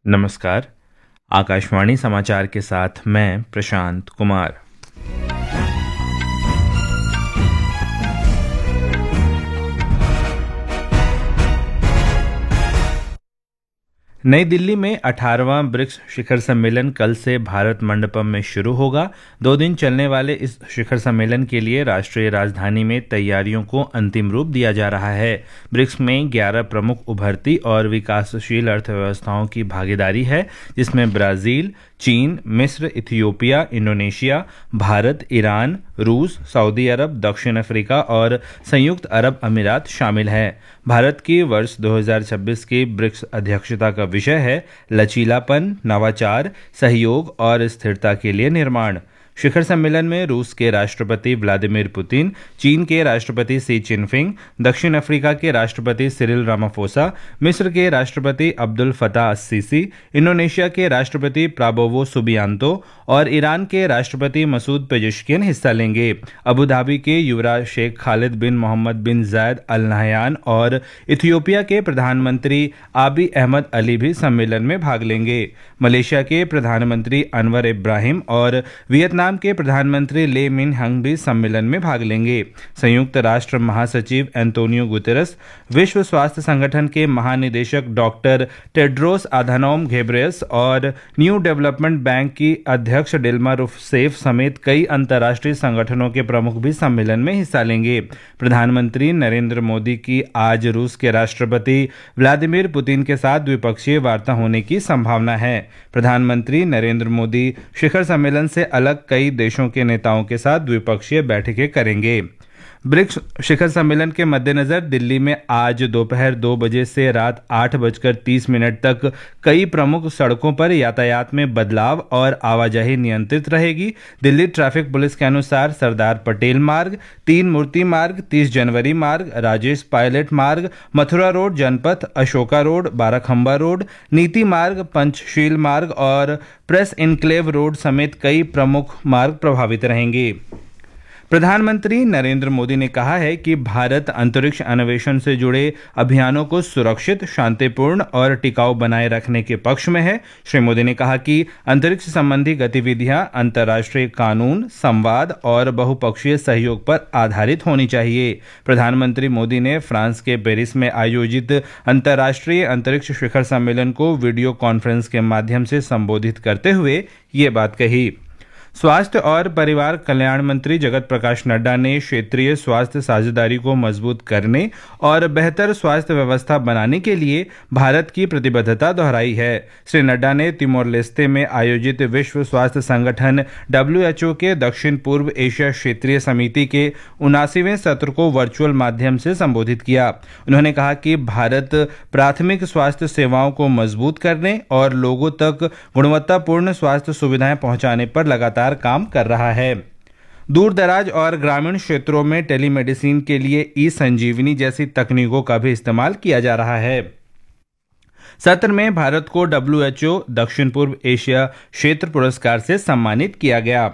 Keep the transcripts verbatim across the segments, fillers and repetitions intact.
नमस्कार। आकाशवाणी समाचार के साथ मैं प्रशांत कुमार। नई दिल्ली में अठारहवां ब्रिक्स शिखर सम्मेलन कल से भारत मंडपम में शुरू होगा। दो दिन चलने वाले इस शिखर सम्मेलन के लिए राष्ट्रीय राजधानी में तैयारियों को अंतिम रूप दिया जा रहा है। ब्रिक्स में ग्यारह प्रमुख उभरती और विकासशील अर्थव्यवस्थाओं की भागीदारी है, जिसमें ब्राजील, चीन, मिस्र, इथियोपिया, इंडोनेशिया, भारत, ईरान, रूस, सऊदी अरब, दक्षिण अफ्रीका और संयुक्त अरब अमीरात शामिल हैं। भारत की वर्ष दो हज़ार छब्बीस की ब्रिक्स अध्यक्षता का विषय है लचीलापन, नवाचार, सहयोग और स्थिरता के लिए निर्माण। शिखर सम्मेलन में रूस के राष्ट्रपति व्लादिमीर पुतिन, चीन के राष्ट्रपति शी चिनफिंग, दक्षिण अफ्रीका के राष्ट्रपति सिरिल रामाफोसा, मिस्र के राष्ट्रपति अब्दुल फताह अस-सीसी, इंडोनेशिया के राष्ट्रपति प्राबोवो सुबियांतो और ईरान के राष्ट्रपति मसूद पेजेश्कियन हिस्सा लेंगे। अबू धाबी के युवराज शेख खालिद बिन मोहम्मद बिन जायद अल नहयान और इथियोपिया के प्रधानमंत्री आबी अहमद अली भी सम्मेलन में भाग लेंगे। मलेशिया के प्रधानमंत्री अनवर इब्राहिम और वियतनाम के प्रधानमंत्री ले मिन हंग भी सम्मेलन में भाग लेंगे। संयुक्त राष्ट्र महासचिव एंटोनियो गुतेरस, विश्व स्वास्थ्य संगठन के महानिदेशक डॉक्टर टेड्रोस अधानोम घेब्रेयस और न्यू डेवलपमेंट बैंक की अध्यक्ष डिल्मा रूसेफ समेत कई अंतर्राष्ट्रीय संगठनों के प्रमुख भी सम्मेलन में हिस्सा लेंगे। प्रधानमंत्री नरेंद्र मोदी की आज रूस के राष्ट्रपति व्लादिमीर पुतिन के साथ द्विपक्षीय वार्ता होने की संभावना है। प्रधानमंत्री नरेंद्र मोदी शिखर सम्मेलन से अलग कई देशों के नेताओं के साथ द्विपक्षीय बैठकें करेंगे। ब्रिक्स शिखर सम्मेलन के मद्देनजर दिल्ली में आज दोपहर दो बजे से रात आठ बजकर तीस मिनट तक कई प्रमुख सड़कों पर यातायात में बदलाव और आवाजाही नियंत्रित रहेगी। दिल्ली ट्रैफिक पुलिस के अनुसार सरदार पटेल मार्ग, तीन मूर्ति मार्ग, तीस जनवरी मार्ग, राजेश पायलट मार्ग, मथुरा रोड जनपथ, अशोका रोड, बाराखंबा रोड, नीति मार्ग, पंचशील मार्ग और प्रेस इनक्लेव रोड समेत कई प्रमुख मार्ग प्रभावित रहेंगे। प्रधानमंत्री नरेंद्र मोदी ने कहा है कि भारत अंतरिक्ष अन्वेषण से जुड़े अभियानों को सुरक्षित, शांतिपूर्ण और टिकाऊ बनाए रखने के पक्ष में है। श्री मोदी ने कहा कि अंतरिक्ष संबंधी गतिविधियां अंतर्राष्ट्रीय कानून, संवाद और बहुपक्षीय सहयोग पर आधारित होनी चाहिए। प्रधानमंत्री मोदी ने फ्रांस के पेरिस में आयोजित अंतर्राष्ट्रीय अंतरिक्ष शिखर सम्मेलन को वीडियो कॉन्फ्रेंस के माध्यम से संबोधित करते हुए ये बात कही। स्वास्थ्य और परिवार कल्याण मंत्री जगत प्रकाश नड्डा ने क्षेत्रीय स्वास्थ्य साझेदारी को मजबूत करने और बेहतर स्वास्थ्य व्यवस्था बनाने के लिए भारत की प्रतिबद्धता दोहराई है। श्री नड्डा ने तिमोर लेस्ते में आयोजित विश्व स्वास्थ्य संगठन डब्ल्यू एच ओ के दक्षिण पूर्व एशिया क्षेत्रीय समिति के उनासीवें सत्र को वर्चुअल माध्यम से संबोधित किया। उन्होंने कहा कि भारत प्राथमिक स्वास्थ्य सेवाओं को मजबूत करने और लोगों तक गुणवत्तापूर्ण स्वास्थ्य सुविधाएं पहुंचाने पर लगातार काम कर रहा है। दूर दराज और ग्रामीण क्षेत्रों में टेलीमेडिसिन के लिए ई संजीवनी जैसी तकनीकों का भी इस्तेमाल किया जा रहा है। सत्र में भारत को डब्ल्यू एच ओ दक्षिण पूर्व एशिया क्षेत्र पुरस्कार से सम्मानित किया गया।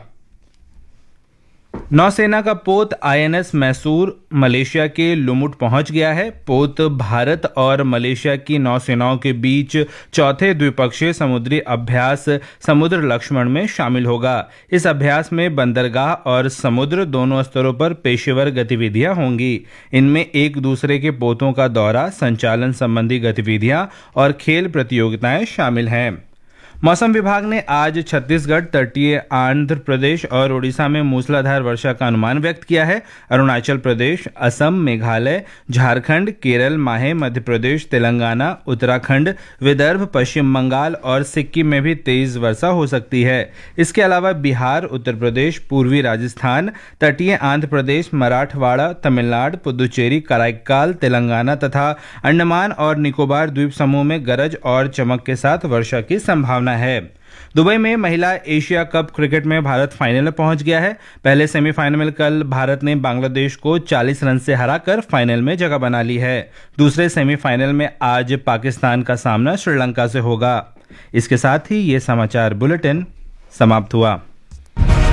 नौसेना का पोत I N S Mysore Malaysia के लुमुट पहुंच गया है। पोत भारत और मलेशिया की नौसेनाओं के बीच चौथे द्विपक्षीय समुद्री अभ्यास समुद्र लक्ष्मण में शामिल होगा। इस अभ्यास में बंदरगाह और समुद्र दोनों स्तरों पर पेशेवर गतिविधियां होंगी। इनमें एक दूसरे के पोतों का दौरा, संचालन संबंधी गतिविधियां और खेल प्रतियोगिताएं शामिल हैं। मौसम विभाग ने आज छत्तीसगढ़, तटीय आंध्र प्रदेश और ओडिशा में मूसलाधार वर्षा का अनुमान व्यक्त किया है। अरुणाचल प्रदेश, असम, मेघालय, झारखंड, केरल, माहे, मध्य प्रदेश, तेलंगाना, उत्तराखंड, विदर्भ, पश्चिम बंगाल और सिक्किम में भी तेज वर्षा हो सकती है। इसके अलावा बिहार, उत्तर प्रदेश, पूर्वी राजस्थान, तटीय आंध्र प्रदेश, मराठवाड़ा, तमिलनाडु, पुदुचेरी, कराईकाल, तेलंगाना तथा अंडमान और निकोबार द्वीप समूह में गरज और चमक के साथ वर्षा की संभावना है। दुबई में महिला एशिया कप क्रिकेट में भारत फाइनल में पहुंच गया है। पहले सेमीफाइनल में कल भारत ने बांग्लादेश को चालीस रन से हराकर फाइनल में जगह बना ली है। दूसरे सेमीफाइनल में आज पाकिस्तान का सामना श्रीलंका से होगा। इसके साथ ही ये समाचार बुलेटिन समाप्त हुआ।